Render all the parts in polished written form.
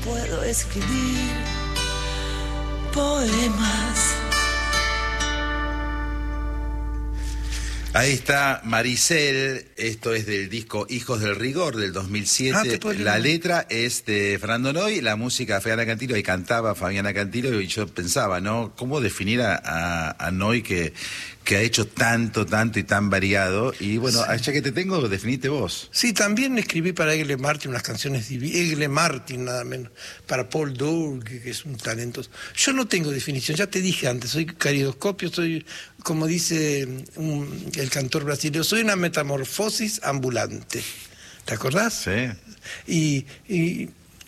Puedo escribir poemas. Ahí está Maricel, esto es del disco Hijos del Rigor del 2007. La letra es de Fernando Noy, la música de Fabiana Cantilo, y cantaba Fabiana Cantilo, y yo pensaba, ¿no? ¿Cómo definir a Noy que ha hecho tanto y tan variado? Y bueno, sí. Ya que te tengo, definite vos. Sí, también escribí para Egle Martin unas canciones divinas, Egle Martin nada menos, para Paul Doug, que es un talentoso. Yo no tengo definición, ya te dije antes, soy caridoscopio, soy, como dice el cantor brasileño, soy una metamorfosis ambulante. ¿Te acordás? Sí. Y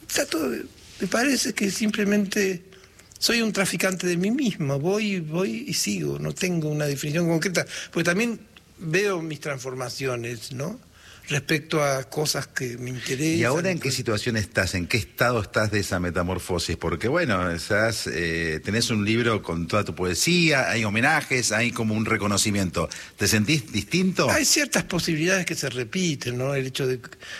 me parece que simplemente soy un traficante de mí mismo, voy y sigo, no tengo una definición concreta, porque también veo mis transformaciones, ¿no? Respecto a cosas que me interesan. ¿Y ahora en qué situación estás? ¿En qué estado estás de esa metamorfosis? Porque bueno, tenés un libro con toda tu poesía, hay homenajes, hay como un reconocimiento. ¿Te sentís distinto? Hay ciertas posibilidades que se repiten, ¿no? El hecho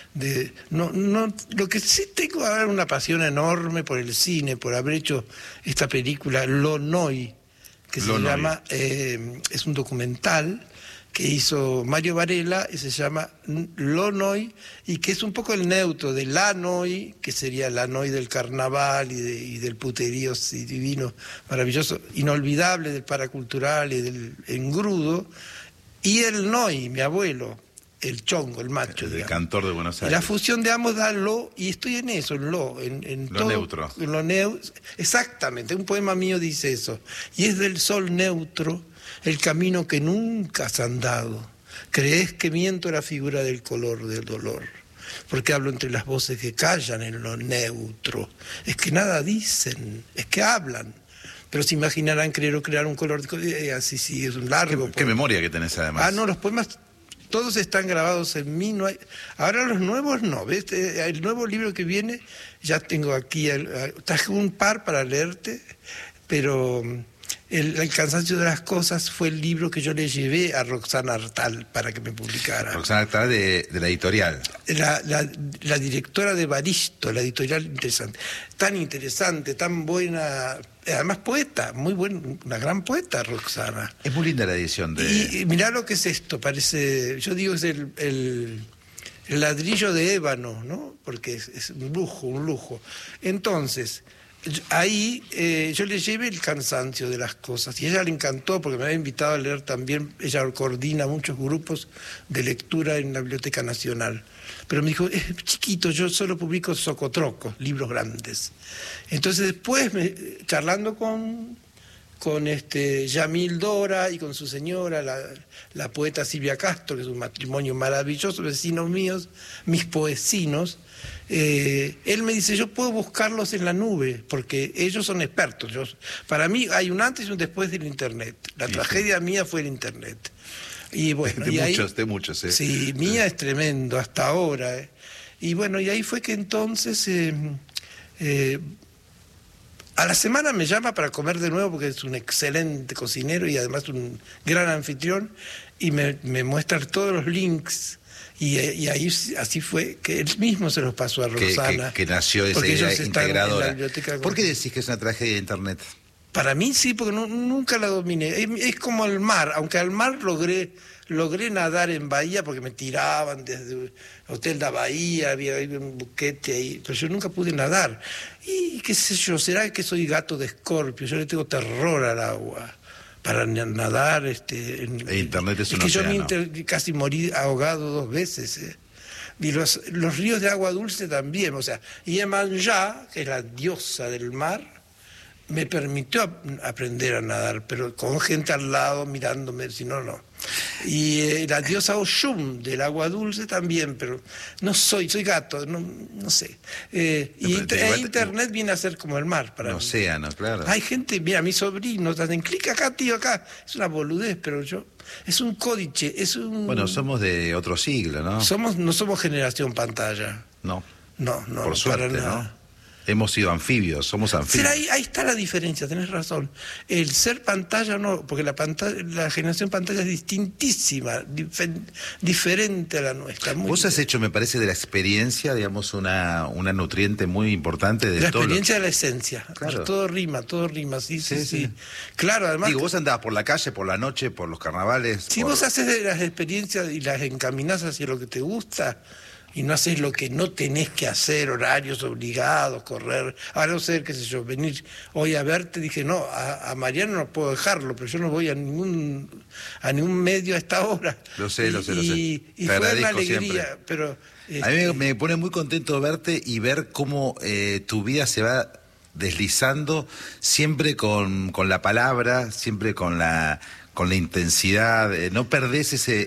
lo que sí tengo ahora una pasión enorme por el cine, por haber hecho esta película Lo Noy, que se llama, es un documental que hizo Mario Varela, y se llama Lo Noy, y que es un poco el neutro de La Noy, que sería la Noy del carnaval y del puterío divino, maravilloso, inolvidable, del paracultural y del engrudo, y el Noy, mi abuelo, el chongo, el macho. El cantor de Buenos Aires. Y la fusión de ambos da Lo, y estoy en eso, en Lo. En lo todo, neutro. En lo exactamente, un poema mío dice eso. Y es del sol neutro, el camino que nunca has andado. Crees que miento la figura del color del dolor, porque hablo entre las voces que callan en lo neutro. Es que nada dicen, es que hablan. Pero se imaginarán crear un color así, sí, es un largo. ¿Qué memoria que tenés además? No, los poemas todos están grabados en mí. No hay. Ahora los nuevos no, ¿ves? El nuevo libro que viene, ya tengo aquí, traje un par para leerte, pero El cansancio de las cosas fue el libro que yo le llevé a Roxana Artal para que me publicara. Roxana Artal de la editorial. La directora de Baristo, la editorial tan interesante, tan buena, además poeta, muy buena, una gran poeta Roxana. Es muy linda la edición de... Y mirá lo que es esto, parece, yo digo es el ladrillo de ébano, ¿no? Porque es un lujo. Entonces, ahí yo le llevé el cansancio de las cosas y a ella le encantó porque me había invitado a leer también. Ella coordina muchos grupos de lectura en la Biblioteca Nacional, pero me dijo, es chiquito, yo solo publico socotrocos, libros grandes. Entonces después, charlando con Yamil Dora y con su señora, la poeta Silvia Castro, que es un matrimonio maravilloso, vecinos míos, mis poesinos, él me dice, yo puedo buscarlos en la nube, porque ellos son expertos. Para mí hay un antes y un después del Internet. La tragedia mía fue el Internet. Y bueno, de muchos. Sí, mía es tremendo, hasta ahora. Y bueno, y ahí fue que entonces... a la semana me llama para comer de nuevo porque es un excelente cocinero y además un gran anfitrión, y me muestra todos los links. Y ahí así fue que él mismo se los pasó a Roxana. Que nació esa idea integradora. ¿Por qué decís que es una tragedia de Internet? Para mí sí, porque nunca la dominé. Es como el mar, aunque al mar logré nadar en Bahía porque me tiraban desde el Hotel de Bahía, había un buquete ahí, pero yo nunca pude nadar. Y qué sé yo, será que soy gato de Escorpio, yo le tengo terror al agua. Para nadar, Internet es un océano. Yo casi morí ahogado 2 veces. Y los ríos de agua dulce también, o sea, Iemanjá, que es la diosa del mar, me permitió aprender a nadar, pero con gente al lado mirándome, si no. Y la diosa Oshun del agua dulce también, pero soy gato, no sé. Internet viene a ser como el mar para mí. Océano, claro. Hay gente, mira, mis sobrinos hacen clic acá, tío, acá. Es una boludez, pero es un códice, es un... Bueno, somos de otro siglo, ¿no? No somos generación pantalla. No. No, por suerte, para nada. ¿no? Hemos sido anfibios, somos anfibios. Ahí está la diferencia, tenés razón. El ser pantalla no, porque la generación pantalla es distintísima, diferente a la nuestra. Vos has hecho, me parece, de la experiencia, digamos, una nutriente muy importante de todo. La experiencia de la esencia. Claro. Todo rima, sí. Claro, además. Digo, vos andabas por la calle, por la noche, por los carnavales. Si vos haces de las experiencias y las encaminás hacia lo que te gusta, y no haces lo que no tenés que hacer, horarios obligados, correr, a no ser, qué sé yo, venir hoy a verte, dije, no, a Mariano no puedo dejarlo, pero yo no voy a ningún medio a esta hora. Lo sé. Y fue una alegría, siempre. Pero... A mí me pone muy contento verte y ver cómo tu vida se va deslizando, siempre con la palabra, siempre con la intensidad, no perdés ese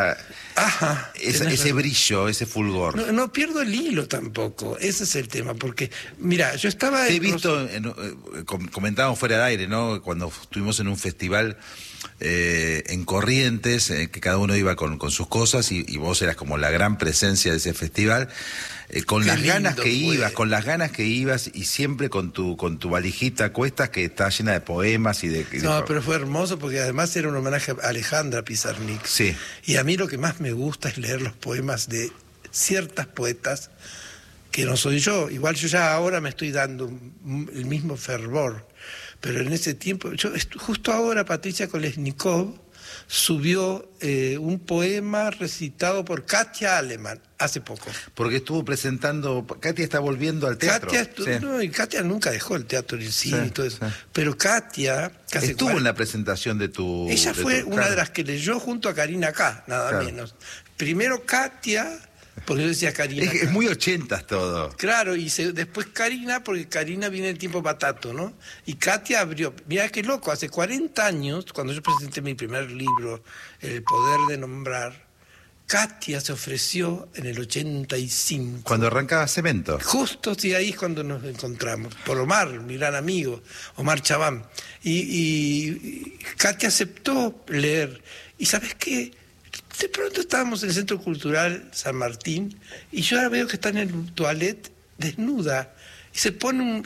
brillo, ese fulgor. No pierdo el hilo tampoco, ese es el tema, porque, mira, yo estaba... Te he visto, comentábamos fuera de aire, ¿no? Cuando estuvimos en un festival en Corrientes, que cada uno iba con sus cosas y vos eras como la gran presencia de ese festival, con las ganas que ibas y siempre con tu valijita a cuestas que está llena de poemas y de... No, pero fue hermoso porque además era un homenaje a Alejandra Pizarnik. Sí. Y a mí lo que más me gusta es leer los poemas de ciertas poetas que no soy yo. Igual yo ya ahora me estoy dando el mismo fervor. Pero en ese tiempo, justo ahora Patricia Kolesnikov subió un poema recitado por Katia Aleman, hace poco. Porque estuvo presentando, Katia está volviendo al teatro. Y Katia nunca dejó el teatro y el cine y todo eso. Sí. Pero Katia... Estuvo en la presentación de tu... Ella fue una de las que leyó junto a Karina K, nada menos. Primero Katia... Porque yo decía Karina. Es muy 80s todo. Claro, y después Karina, porque Karina viene del tiempo Batato, ¿no? Y Katia abrió. Mirá qué loco, hace 40 años, cuando yo presenté mi primer libro, El poder de nombrar, Katia se ofreció en el 85. Cuando arrancaba Cemento. Justo, sí, ahí es cuando nos encontramos. Por Omar, mi gran amigo, Omar Chabán. Y Katia aceptó leer. ¿Y sabes qué? De pronto estábamos en el Centro Cultural San Martín y yo ahora veo que está en el toilet desnuda y se pone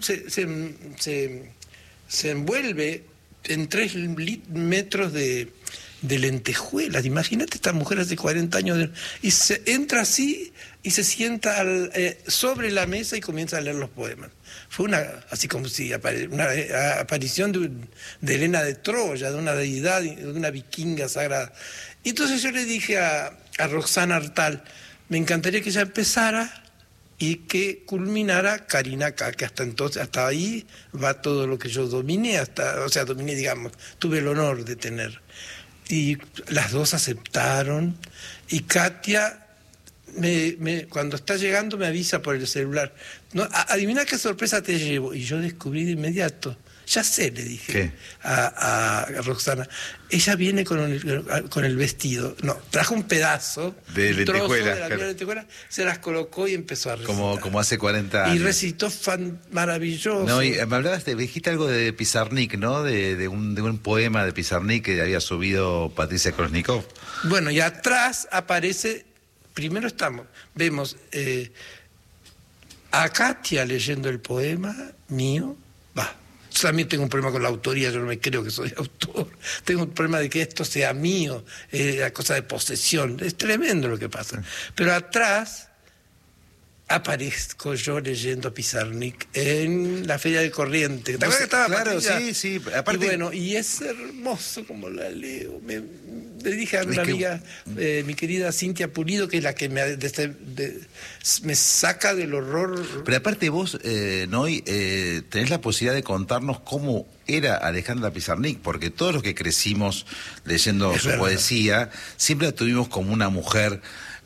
se envuelve en 3 metros de lentejuelas. Imagínate esta mujer hace 40 años y se entra así y se sienta sobre la mesa y comienza a leer los poemas. Fue así como si una aparición de Helena de Troya, de una deidad, de una vikinga sagrada. Y entonces yo le dije a Roxana Artal, me encantaría que ella empezara y que culminara Karina K, que hasta ahí va todo lo que yo dominé, digamos, tuve el honor de tener. Y las dos aceptaron, y Katia, cuando está llegando me avisa por el celular, no, adivina qué sorpresa te llevo, y yo descubrí de inmediato. Ya sé, le dije a Roxana. Ella viene con el vestido. No, trajo un pedazo de lentejuela, de la lentejuela, se las colocó y empezó a recitar. Como hace 40 años. Y recitó maravilloso. No, y me hablabas, dijiste algo de Pizarnik, ¿no? De un poema de Pizarnik que había subido Patricia Kolesnikov. Bueno, y atrás aparece, primero vemos a Katia leyendo el poema mío, Yo también tengo un problema con la autoría, yo no me creo que soy autor. Tengo un problema de que esto sea mío, la cosa de posesión. Es tremendo lo que pasa. Pero atrás aparezco yo leyendo a Pizarnik en la Feria de Corrientes. ¿Te acuerdas que estaba Claro, Patricia? sí. Aparte... Y bueno, y es hermoso como la leo. Le dije a una amiga, mi querida Cintia Pulido, que es la que me saca del horror. Pero aparte vos, Noy, tenés la posibilidad de contarnos cómo era Alejandra Pizarnik, porque todos los que crecimos leyendo su poesía, siempre la tuvimos como una mujer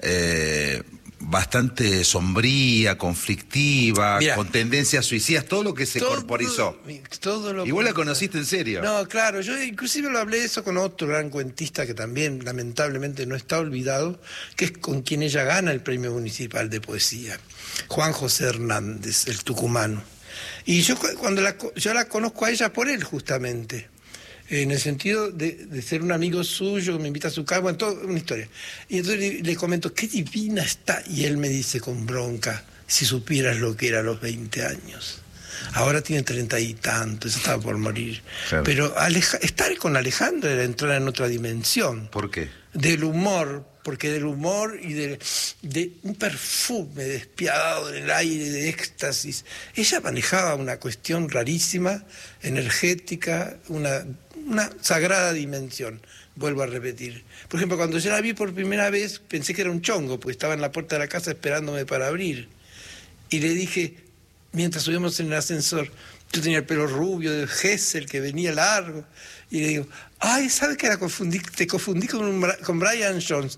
bastante sombría, conflictiva, con tendencias suicidas, todo lo que se corporizó. Y vos la conociste en serio. No, claro, yo inclusive lo hablé eso con otro gran cuentista que también lamentablemente no está olvidado, que es con quien ella gana el Premio Municipal de Poesía, Juan José Hernández, el tucumano. Y yo yo la conozco a ella por él justamente, en el sentido de ser un amigo suyo, me invita a su casa, bueno, toda una historia. Y entonces le comento, qué divina está, y él me dice con bronca, si supieras lo que era a los 20 años. Ahora tiene 30 y tantos, estaba por morir. Claro. Pero estar con Alejandra era entrar en otra dimensión. ¿Por qué? Del humor, porque del humor y de un perfume despiadado en el aire, de éxtasis. Ella manejaba una cuestión rarísima, energética, una sagrada dimensión. Vuelvo a repetir. Por ejemplo, cuando yo la vi por primera vez, pensé que era un chongo, porque estaba en la puerta de la casa esperándome para abrir. Y le dije, mientras subíamos en el ascensor, yo tenía el pelo rubio de Hessel, que venía largo, y le digo, ay, ¿sabes que te confundí con Brian Jones,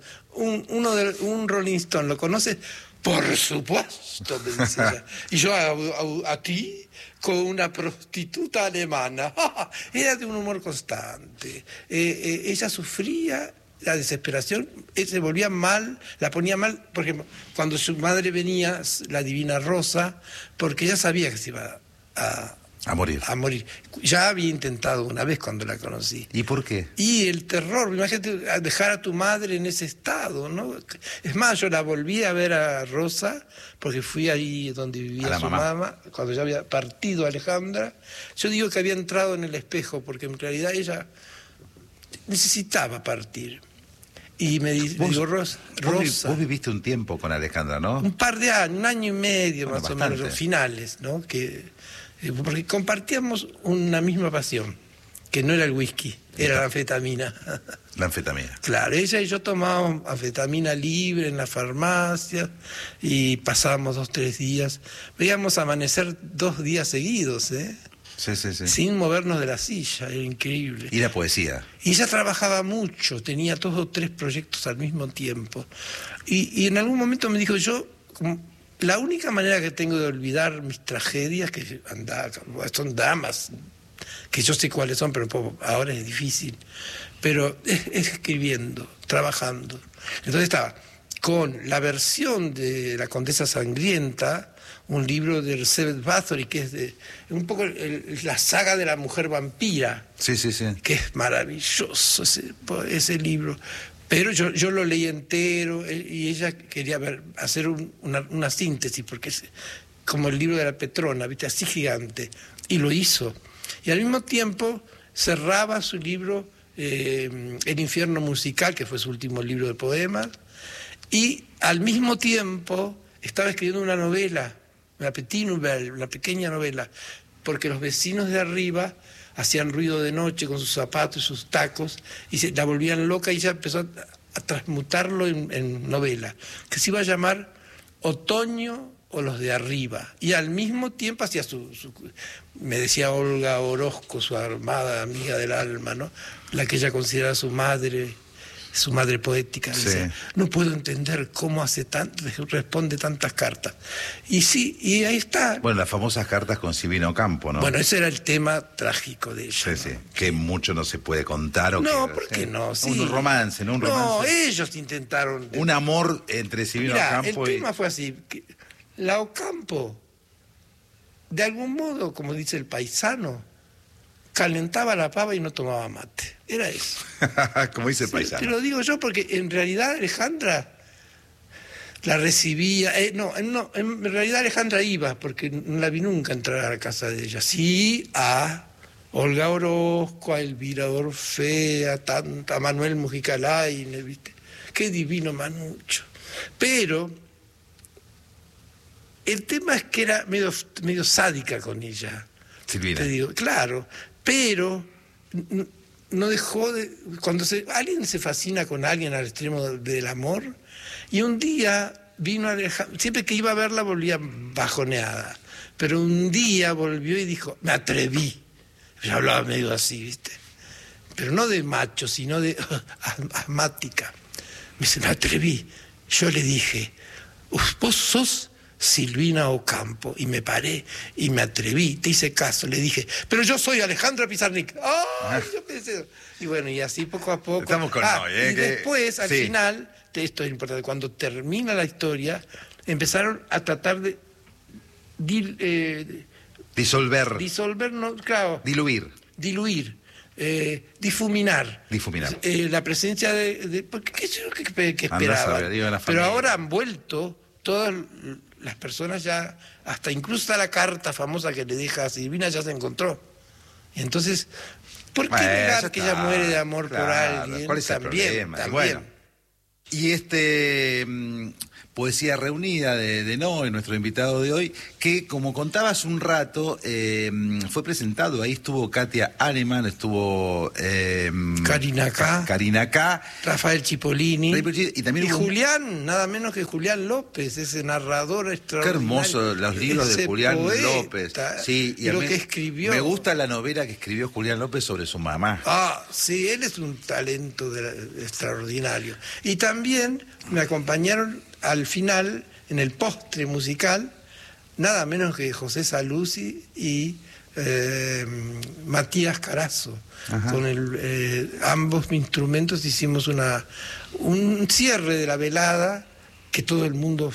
un Rolling Stone, ¿lo conoces? Por supuesto, me dice ella. Y yo a ti, con una prostituta alemana. Era de un humor constante. Ella sufría la desesperación, se volvía mal, la ponía mal, porque cuando su madre venía, la divina Rosa, porque ella sabía que se iba a morir. A morir. Ya había intentado una vez cuando la conocí. ¿Y por qué? Y el terror, imagínate dejar a tu madre en ese estado, ¿no? Es más, yo la volví a ver a Rosa, porque fui ahí donde vivía su mamá, cuando ya había partido Alejandra. Yo digo que había entrado en el espejo, porque en realidad ella necesitaba partir. Y me dijo, Rosa... Vos viviste un tiempo con Alejandra, ¿no? Un par de años, un año y medio más bastante. o menos, finales, ¿no? Porque compartíamos una misma pasión, que no era el whisky, era la anfetamina. La anfetamina. Claro, ella y yo tomábamos anfetamina libre en la farmacia y pasábamos 2 o 3 días. Veíamos amanecer 2 días seguidos, ¿eh? Sí. Sin movernos de la silla, era increíble. ¿Y la poesía? Y ella trabajaba mucho, tenía 2 o 3 proyectos al mismo tiempo. Y en algún momento me dijo, la única manera que tengo de olvidar mis tragedias, que son dramas, que yo sé cuáles son, pero ahora es difícil, pero es escribiendo, trabajando. Entonces estaba con la versión de La Condesa Sangrienta, un libro de Elizabeth Bathory, que es un poco la saga de la mujer vampira. Sí. Que es maravilloso ese libro. Pero yo lo leí entero y ella quería hacer una síntesis, porque es como el libro de la Petrona, ¿viste? Así gigante. Y lo hizo. Y al mismo tiempo cerraba su libro El infierno musical, que fue su último libro de poemas. Y al mismo tiempo estaba escribiendo una novela, una petite nouvelle, una pequeña novela, porque los vecinos de arriba hacían ruido de noche con sus zapatos y sus tacos, y la volvían loca, y ella empezó a transmutarlo en novela, que se iba a llamar Otoño o los de arriba. Y al mismo tiempo hacía me decía Olga Orozco, su amada amiga del alma, ¿no? La que ella consideraba su madre poética. Sí. Decía, no puedo entender cómo responde tantas cartas. Y sí, y ahí está. Bueno, las famosas cartas con Silvino Campo, ¿no? Bueno, ese era el tema trágico de ella. Sí. Que mucho no se puede contar. ¿Por qué no? Sí. Un romance, ¿no? No, ellos intentaron. Un amor entre Silvino Campo el tema fue así. La Ocampo, de algún modo, como dice el paisano, calentaba la pava y no tomaba mate. Era eso. Como dice el paisano. Te lo digo yo porque en realidad Alejandra la recibía. En realidad Alejandra iba, porque no la vi nunca entrar a la casa de ella. Sí a Olga Orozco, a Elvira Orfea, a Manuel Mujica Lainez, ¿viste? Qué divino Manucho. Pero el tema es que era medio sádica con ella. Silvina. Te digo, claro, pero no dejó de... Cuando alguien se fascina con alguien al extremo del amor, y un día vino Alejandra, siempre que iba a verla volvía bajoneada, pero un día volvió y dijo, me atreví. Yo hablaba medio así, ¿viste? Pero no de macho, sino de asmática. Me dice, me atreví. Yo le dije, vos sos Silvina Ocampo, y me paré y me atreví, te hice caso, le dije, pero yo soy Alejandra Pizarnik. ¡Ay! Yo pensé. Y bueno, y así poco a poco. Estamos con y después, al final, esto es importante, cuando termina la historia, empezaron a tratar de disolver, no, claro, diluir, difuminar la presencia porque qué es lo que esperaban. Pero ahora han vuelto todas las personas ya, hasta incluso está la carta famosa que le deja a Silvina, ya se encontró. Y entonces, ¿por qué negar que ella muere de amor por alguien? ¿Cuál es el problema? Bueno, y Poesía Reunida de Noé, nuestro invitado de hoy, que como contabas un rato, fue presentado, ahí estuvo Katia Aneman, estuvo Karina K, Rafael Cipollini, y también Julián, nada menos que Julián López, ese narrador extraordinario. Qué hermoso los libros de Julián López. Sí, y lo que escribió. Me gusta la novela que escribió Julián López sobre su mamá. Sí, él es un talento extraordinario. Y también me acompañaron al final, en el postre musical, nada menos que José Saluzzi y Matías Carazo. Ajá. Con ambos instrumentos hicimos un cierre de la velada que todo el mundo,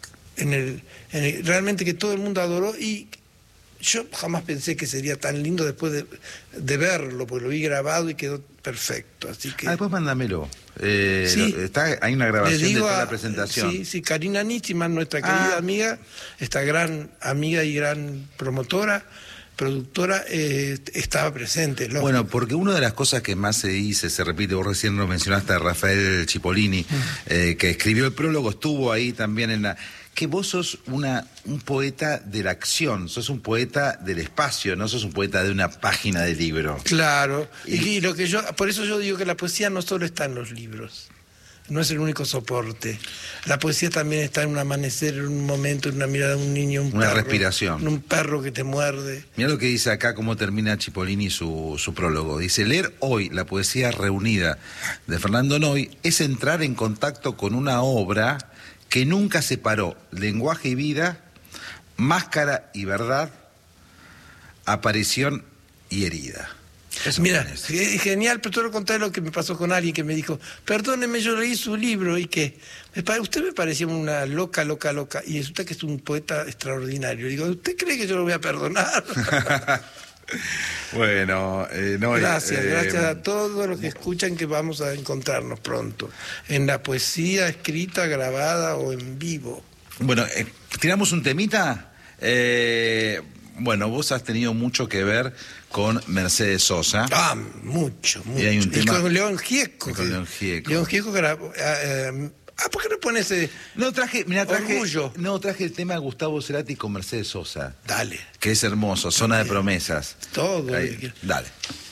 realmente que todo el mundo adoró, y yo jamás pensé que sería tan lindo después de verlo, porque lo vi grabado y quedó perfecto. Así que después mándamelo. Sí, hay una grabación de toda la presentación. Sí, Karina Nietzscheman, nuestra querida amiga, esta gran amiga y gran promotora, productora, estaba presente. Bueno, porque una de las cosas que más se dice, se repite, vos recién lo mencionaste a Rafael Cipollini, que escribió el prólogo, estuvo ahí también en que vos sos un poeta de la acción, sos un poeta del espacio, no sos un poeta de una página de libro. Claro, y lo que por eso yo digo que la poesía no solo está en los libros, no es el único soporte. La poesía también está en un amanecer, en un momento, en una mirada de un niño, una respiración. En un perro que te muerde. Mira lo que dice acá, cómo termina Cipollini su prólogo. Dice: leer hoy la poesía reunida de Fernando Noy es entrar en contacto con una obra que nunca separó lenguaje y vida, máscara y verdad, aparición y herida. Eso. Mira, es genial, pero te lo conté lo que me pasó con alguien que me dijo: perdóneme, yo leí su libro y que usted me parecía una loca, y resulta que es un poeta extraordinario. Digo, ¿usted cree que yo lo voy a perdonar? Bueno, gracias a todos los que escuchan, que vamos a encontrarnos pronto en la poesía escrita, grabada o en vivo. Bueno, tiramos un temita. Bueno, vos has tenido mucho que ver con Mercedes Sosa. Mucho. Y hay un tema, y con León Gieco. León Gieco grabó. ¿Por qué no pones Orgullo? Traje el tema de Gustavo Cerati con Mercedes Sosa. Dale. Que es hermoso, Zona de Promesas. Todo. Dale.